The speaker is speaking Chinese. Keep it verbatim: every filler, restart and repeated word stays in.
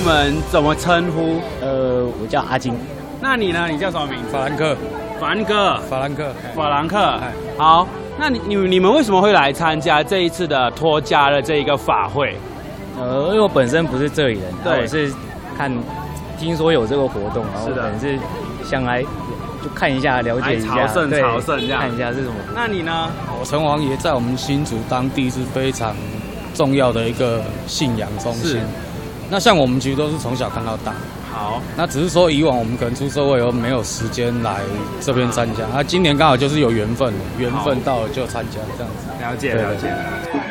们怎么称呼？ 呃，我叫阿金。 那你呢？你叫什么名字？ 法兰克。 法兰克。 法兰克。 法兰克。好，那你你你们为什么会来参加这一次的脱痂的这一个法会？ 呃，因为我本身不是这里人， 对， 我是看听说有这个活动，然后可能是想来就看一下，了解一下， 朝圣朝圣这样， 看一下是什么。 那你呢？ 我城隍爷在我们新竹当地是非常重要的一个信仰中心。那像我们其实都是从小看到大。 好， 那只是说以往我们可能出社会以后没有时间来这边参加，那、啊、今年刚好就是有缘分，缘分到了就参加这样子。 了解了解。